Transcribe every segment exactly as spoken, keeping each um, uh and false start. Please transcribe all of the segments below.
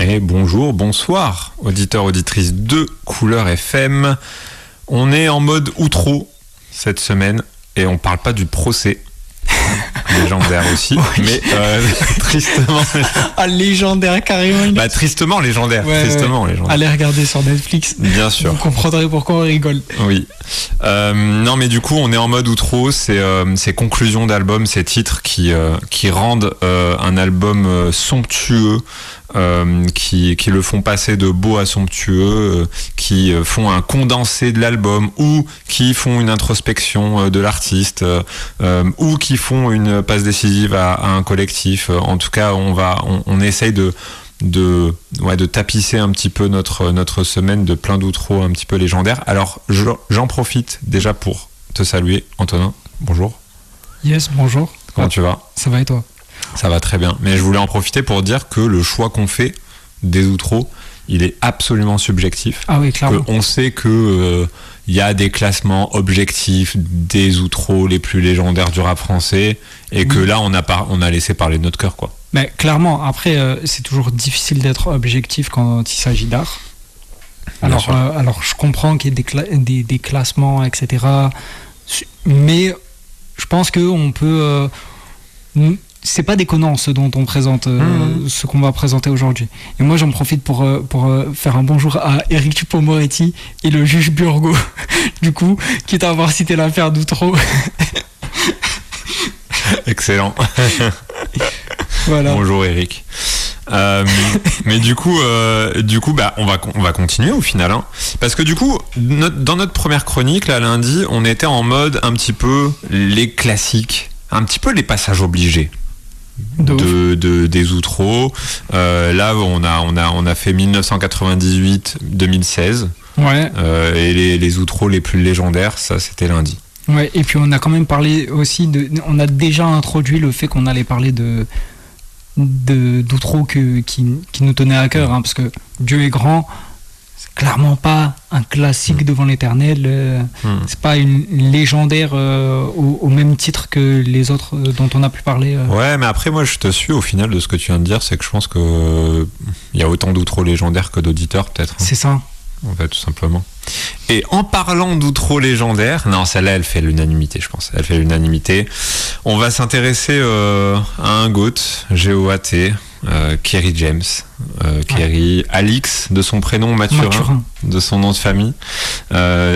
Et bonjour, bonsoir, auditeurs, auditrices de Couleur F M. On est en mode outro cette semaine et on parle pas du procès. Légendaire aussi, oui. mais euh, tristement. Ah, légendaire carrément. Bah tristement légendaire, ouais, tristement ouais. légendaire. Allez regarder sur Netflix. Bien sûr. Vous comprendrez pourquoi on rigole. Oui. Euh, non mais du coup on est en mode outro, c'est euh, ces conclusions d'album, ces titres qui euh, qui rendent euh, un album euh, somptueux. Euh, qui, qui le font passer de beau à somptueux, euh, qui euh, font un condensé de l'album ou qui font une introspection euh, de l'artiste euh, euh, ou qui font une passe décisive à, à un collectif. Euh, en tout cas, on va, on, on essaye de de ouais, de tapisser un petit peu notre notre semaine de plein d'outros un petit peu légendaires. Alors je, j'en profite déjà pour te saluer, Antonin. Bonjour. Yes, bonjour. Comment ah, tu vas? Ça va et toi? Ça va très bien, mais je voulais en profiter pour dire que le choix qu'on fait des outros, il est absolument subjectif. Ah oui, clairement. On sait que euh, y a des classements objectifs des outros les plus légendaires du rap français, et oui. que là on a par, on a laissé parler de notre cœur, quoi. Mais clairement, après euh, c'est toujours difficile d'être objectif quand il s'agit d'art. Alors, euh, alors je comprends qu'il y ait des, cla- des, des classements, et cetera. Mais je pense que on peut. Euh, c'est pas déconnant ce dont on présente, euh, mmh. ce qu'on va présenter aujourd'hui. Et moi j'en profite pour, euh, pour euh, faire un bonjour à Eric Dupond-Moretti et le juge Burgo, du coup, quitte à avoir cité l'affaire d'Outreau. Excellent. Voilà. Bonjour Eric. Euh, mais du coup, euh, du coup, bah, on va on va continuer au final, hein, parce que du coup, notre, dans notre première chronique, là, lundi, on était en mode un petit peu les classiques, un petit peu les passages obligés. De, de des outros. Euh, là, on a on a on a fait dix-neuf cent quatre-vingt-dix-huit deux mille seize. Ouais. Euh, et les les outros les plus légendaires, ça c'était lundi. Ouais. Et puis on a quand même parlé aussi de. On a déjà introduit le fait qu'on allait parler de de d'outros que qui qui nous tenait à cœur, hein, parce que Dieu est grand. Clairement pas un classique mmh. devant l'éternel, euh, mmh. c'est pas une légendaire euh, au, au même titre que les autres euh, dont on a pu parler. Euh. Ouais, mais après moi je te suis au final de ce que tu viens de dire, c'est que je pense que euh, y a autant d'outros légendaires que d'auditeurs peut-être. Hein. C'est ça. En fait, tout simplement. Et en parlant d'outros légendaires, non, celle-là elle fait l'unanimité, je pense. Elle fait l'unanimité. On va s'intéresser euh, à un GOAT, G O A T. Euh, Kerry James, euh, Kerry, ouais. Alix de son prénom, Mathurin, Mathurin. de son nom de famille, euh,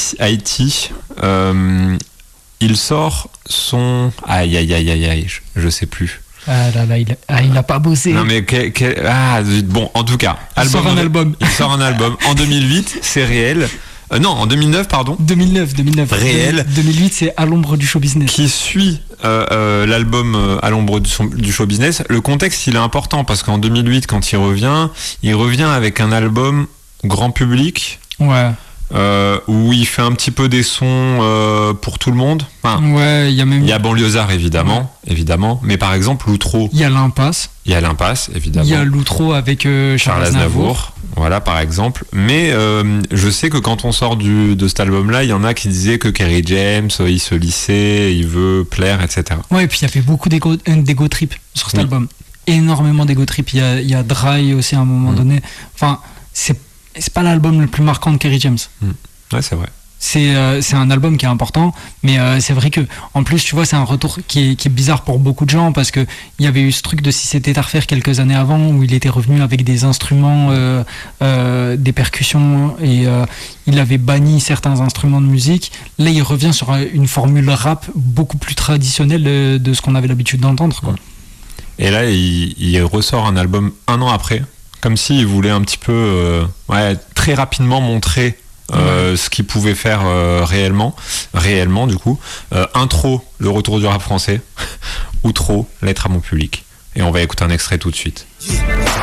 Haïti. Euh, il sort son, aïe aïe aïe aïe aïe, je, je sais plus. Ah là là, il a, ah, il a pas bossé. Non mais que, que, ah bon, en tout cas, il album, sort un album. Il sort un album en deux mille huit, c'est réel. Euh, non, en deux mille neuf, pardon. deux mille neuf, deux mille neuf. Réel. deux mille huit, c'est À l'ombre du show business. Qui suit euh, euh, l'album euh, À l'ombre du, du show business. Le contexte, il est important parce qu'en deux mille huit, quand il revient, il revient avec un album grand public. Ouais. Euh, où il fait un petit peu des sons euh, pour tout le monde. Enfin, ouais, il y a même. Il y a Banlieusard évidemment, ouais. évidemment. Mais par exemple, l'outro. Il y a l'Impasse. Il y a l'Impasse, évidemment. Il y a l'outro avec euh, Charles, Charles Aznavour. Aznavour. Voilà, par exemple. Mais euh, je sais que quand on sort du, de cet album-là, il y en a qui disaient que Kerry James, il se lissait, il veut plaire, et cetera. Ouais, et puis il y avait beaucoup d'ego, d'ego trip sur cet oui. album. Énormément d'ego trip. Il y a, il y a Dry aussi à un moment mmh. donné. Enfin, c'est c'est pas l'album le plus marquant de Kerry James. Mmh. Ouais, c'est vrai. C'est, euh, c'est un album qui est important, mais euh, c'est vrai que, en plus, tu vois, c'est un retour qui est, qui est bizarre pour beaucoup de gens, parce que il y avait eu ce truc de Si c'était à refaire quelques années avant, où il était revenu avec des instruments, euh, euh, des percussions, et euh, il avait banni certains instruments de musique. Là, il revient sur une formule rap beaucoup plus traditionnelle de, de ce qu'on avait l'habitude d'entendre, quoi. Et là, il, il ressort un album un an après, comme s'il voulait un petit peu, euh, ouais, très rapidement montrer euh, ouais. ce qu'il pouvait faire euh, réellement, réellement du coup. Euh, intro, le retour du rap français. Outro, lettre à mon public. Et on va écouter un extrait tout de suite.